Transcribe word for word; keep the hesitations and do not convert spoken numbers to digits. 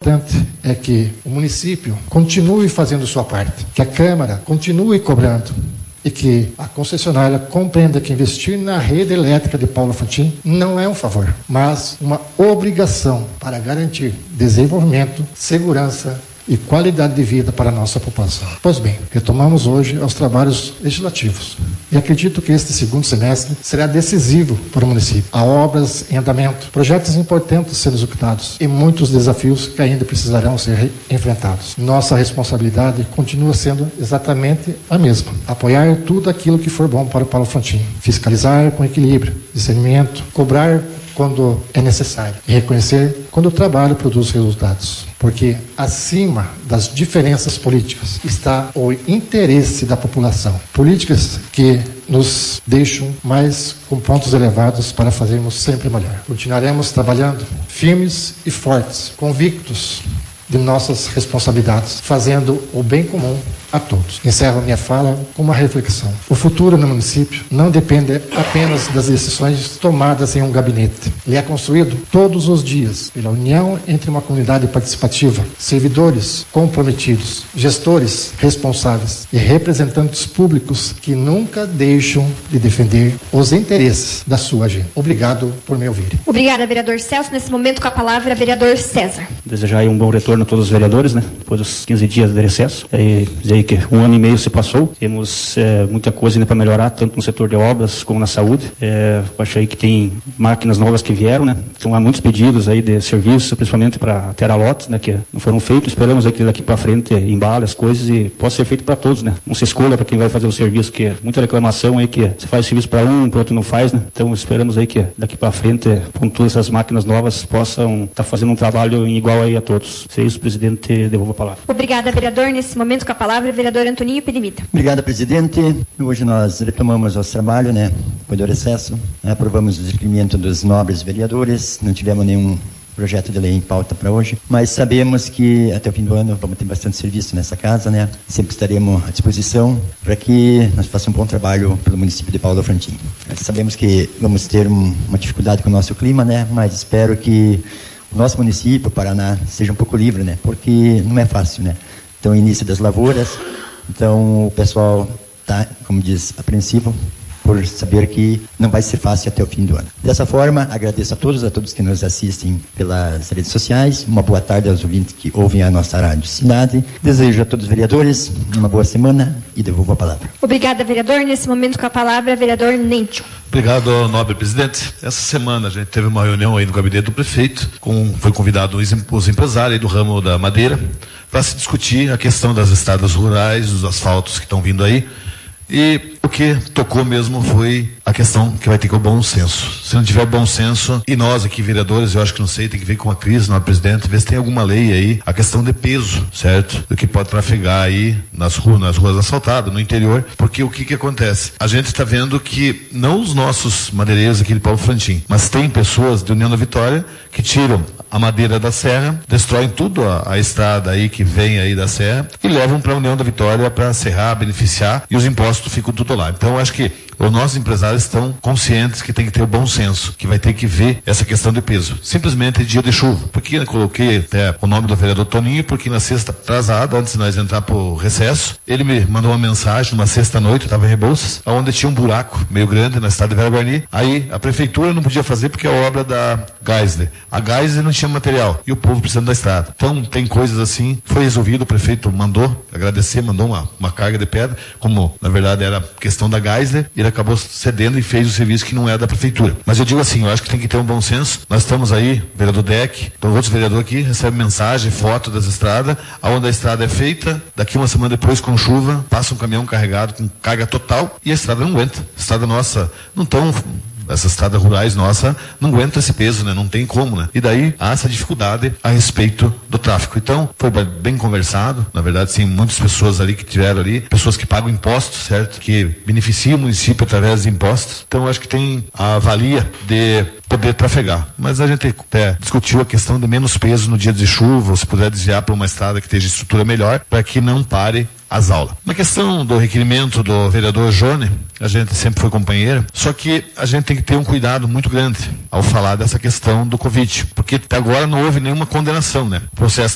importante é que o município continue fazendo sua parte, que a Câmara continue cobrando e que a concessionária compreenda que investir na rede elétrica de Paulo Afontim não é um favor, mas uma obrigação para garantir desenvolvimento, segurança e qualidade de vida para a nossa população. Pois bem, retomamos hoje aos trabalhos legislativos e acredito que este segundo semestre será decisivo para o município. Há obras em andamento, projetos importantes sendo executados e muitos desafios que ainda precisarão ser enfrentados. Nossa responsabilidade continua sendo exatamente a mesma: apoiar tudo aquilo que for bom para o Paulo Afontim, fiscalizar com equilíbrio, discernimento, cobrar quando é necessário e reconhecer quando o trabalho produz resultados. Porque acima das diferenças políticas está o interesse da população. Políticas que nos deixam mais com pontos elevados para fazermos sempre melhor. Continuaremos trabalhando firmes e fortes, convictos de nossas responsabilidades, fazendo o bem comum a todos. Encerro minha fala com uma reflexão. O futuro no município não depende apenas das decisões tomadas em um gabinete. Ele é construído todos os dias pela união entre uma comunidade participativa, servidores comprometidos, gestores responsáveis e representantes públicos que nunca deixam de defender os interesses da sua gente. Obrigado por me ouvirem. Obrigada, vereador Celso. Nesse momento, com a palavra, vereador César. Desejar aí um bom retorno a todos os vereadores, né? Depois dos quinze dias de recesso. É, dizer que um ano e meio se passou. Temos é, muita coisa ainda para melhorar, tanto no setor de obras como na saúde. É, eu achei que tem máquinas novas que vieram, né? Então há muitos pedidos aí de serviço, principalmente para teralotes, né? Que não foram feitos. Esperamos aí que daqui para frente embale as coisas e possa ser feito para todos, né? Não se escolha para quem vai fazer o serviço, que é muita reclamação aí que você faz serviço para um, para outro não faz, né? Então esperamos aí que daqui para frente, com todas essas máquinas novas, possam estar tá fazendo um trabalho igual aí a todos. Se é isso, presidente, devolvo a palavra. Obrigada, vereador. Nesse momento, com a palavra, vereador Antoninho Perimita. Obrigada, presidente. Hoje nós retomamos o trabalho, né? Depois do recesso, aprovamos o requerimento dos nobres vereadores, não tivemos nenhum projeto de lei em pauta para hoje, mas sabemos que até o fim do ano vamos ter bastante serviço nessa casa, né? Sempre estaremos à disposição para que nós façamos um bom trabalho pelo município de Paulo Afontim. Sabemos que vamos ter um, uma dificuldade com o nosso clima, né? Mas espero que o nosso município, o Paraná, seja um pouco livre, né? Porque não é fácil, né? Então, início das lavouras, então o pessoal está, como diz, apreensivo por saber que não vai ser fácil até o fim do ano. Dessa forma, agradeço a todos, a todos que nos assistem pelas redes sociais. Uma boa tarde aos ouvintes que ouvem a nossa rádio Cidade. Desejo a todos os vereadores uma boa semana e devolvo a palavra. Obrigada, vereador. Nesse momento, com a palavra, vereador Nêncio. Obrigado, nobre presidente. Essa semana a gente teve uma reunião aí no gabinete do prefeito, com, foi convidado os empresários aí do ramo da madeira para se discutir a questão das estradas rurais, dos asfaltos que estão vindo aí. E o que tocou mesmo foi a questão que vai ter que o bom senso. Se não tiver bom senso, e nós aqui vereadores, eu acho que não sei, tem que ver com a crise, não, presidente, ver se tem alguma lei aí, a questão de peso, certo? Do que pode trafegar aí nas ruas, nas ruas asfaltadas, no interior, porque o que que acontece? A gente está vendo que não os nossos madeireiros aqui de Paulo Afontim, mas tem pessoas de União da Vitória que tiram a madeira da serra, destroem tudo a, a estrada aí que vem aí da serra e levam para a União da Vitória para serrar, beneficiar, e os impostos ficam tudo lá. Então, eu acho que os nossos empresários estão conscientes que tem que ter o bom senso, que vai ter que ver essa questão de peso. Simplesmente dia de chuva. Por que eu coloquei até o nome do vereador Toninho? Porque na sexta atrasada, antes de nós entrar pro recesso, ele me mandou uma mensagem numa sexta-noite, eu estava em Rebouças, onde tinha um buraco meio grande na estrada de Vera Guarani. Aí a prefeitura não podia fazer porque é obra da Geisler. A Geisler não tinha material e o povo precisando da estrada. Então tem coisas assim, foi resolvido, o prefeito mandou agradecer, mandou uma, uma carga de pedra, como na verdade era questão da Geisler, ele acabou cedendo e fez o serviço que não é da prefeitura. Mas eu digo assim, eu acho que tem que ter um bom senso. Nós estamos aí, vereador Deck, então outros vereadores aqui recebem mensagem, foto das estradas, aonde a estrada é feita, daqui uma semana depois com chuva, passa um caminhão carregado com carga total e a estrada não aguenta. A estrada nossa não tão... Essas estradas rurais nossa não aguenta esse peso, né? Não tem como, né? E daí há essa dificuldade a respeito do tráfego. Então, foi bem conversado. Na verdade, sim, muitas pessoas ali que tiveram ali, pessoas que pagam impostos, certo? Que beneficiam o município através de impostos. Então, eu acho que tem a valia de poder trafegar. Mas a gente até discutiu a questão de menos peso no dia de chuva, ou se puder desviar para uma estrada que esteja estrutura melhor, para que não pare as aulas. Na questão do requerimento do vereador Jone, a gente sempre foi companheiro, só que a gente tem que ter um cuidado muito grande ao falar dessa questão do Covid, porque até agora não houve nenhuma condenação, né? O processo